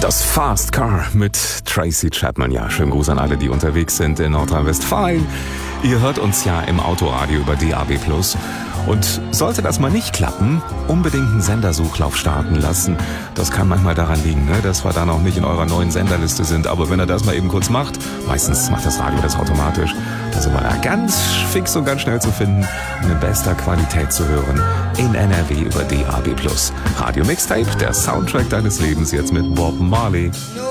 Das Fast Car mit Tracy Chapman. Ja, schönen Gruß an alle, die unterwegs sind in Nordrhein-Westfalen. Ihr hört uns ja im Autoradio über DAB+. Und sollte das mal nicht klappen, unbedingt einen Sendersuchlauf starten lassen. Das kann manchmal daran liegen, dass wir da noch nicht in eurer neuen Senderliste sind. Aber wenn ihr das mal eben kurz macht, meistens macht das Radio das automatisch, da sind wir da ganz fix und ganz schnell zu finden und in bester Qualität zu hören in NRW über DAB+. Radio Mixtape, der Soundtrack deines Lebens, jetzt mit Bob Marley.